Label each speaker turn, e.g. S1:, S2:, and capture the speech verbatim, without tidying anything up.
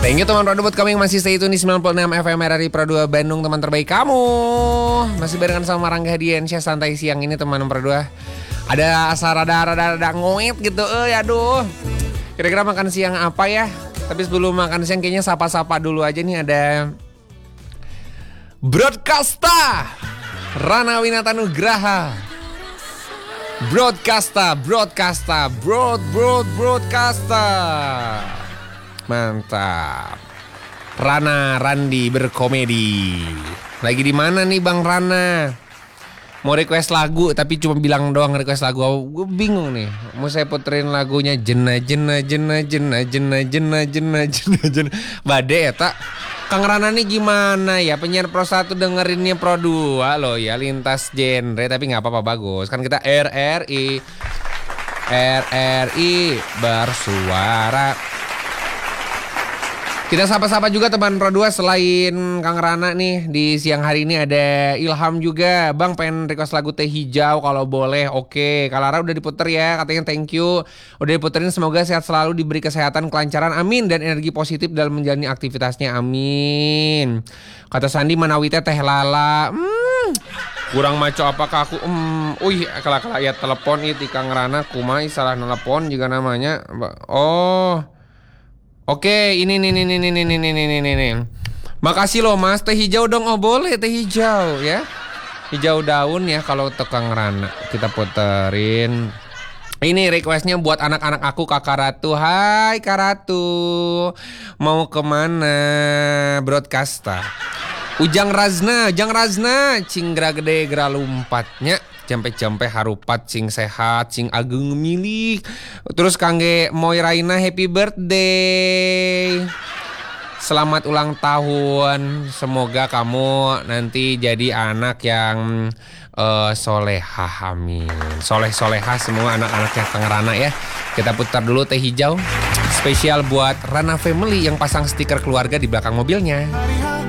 S1: Thank you teman Pro buat kamu yang masih stay tune di sembilan puluh enam F M R R I Pro dua Bandung, teman terbaik kamu. Masih barengan sama Rangga Hadiansyah santai siang ini teman Pro dua. Ada asa rada-rada ngoet gitu, eh aduh. Kira-kira makan siang apa ya? Tapi sebelum makan siang kayaknya sapa-sapa dulu aja nih, ada Broadcasta Rana Winatanugraha. Broadcasta, Broadcasta, Broad, Broad, Broadcasta. Mantap. Rana Randi berkomedi. Lagi di mana nih Bang Rana? Mau request lagu tapi cuma bilang doang request lagu. Gue bingung nih. Mau saya puterin lagunya Jena Jena Jena Jena Jena Jena Jena Jena Jena. Bade ya tak? Kang Rana nih gimana ya? Penyiar Pro satu dengerinnya Pro dua loh ya, lintas genre, tapi nggak apa-apa, bagus. Kan kita R R I R R I bersuara. Kita sapa-sapa juga teman Pro dua selain Kang Rana nih. Di siang hari ini ada Ilham juga. Bang pengen request lagu Teh Hijau kalau boleh. Oke, Kalara udah diputer ya, katanya thank you. Udah diputerin, semoga sehat selalu, diberi kesehatan, kelancaran, amin. Dan energi positif dalam menjalani aktivitasnya, amin. Kata Sandi Manawita Teh Lala. Hmm, kurang maco apakah aku hmm, Uih, kala-kala ya telepon itu Kang Rana kumai salah telepon juga namanya. Oh, oke, ini nih nih nih nih nih nih nih nih nih. Makasih loh Mas, teh hijau dong. Oh boleh teh hijau ya. Hijau daun ya kalau Kang Rana. Kita puterin. Ini requestnya buat anak-anak aku, Kakak Ratu. Hai Kak Ratu, mau kemana? Broadcasta. Ujang Razna, Ujang Razna, cinggra gede gra lumpatnya. Jampe-jampe harupat cing sehat, cing ageng milik. Terus kangge Moy Raina happy birthday. Selamat ulang tahun. Semoga kamu nanti jadi anak yang uh, solehah, amin. Soleh-solehah semua anak-anaknya Kang Rana ya. Kita putar dulu teh hijau. Spesial buat Rana Family yang pasang stiker keluarga di belakang mobilnya.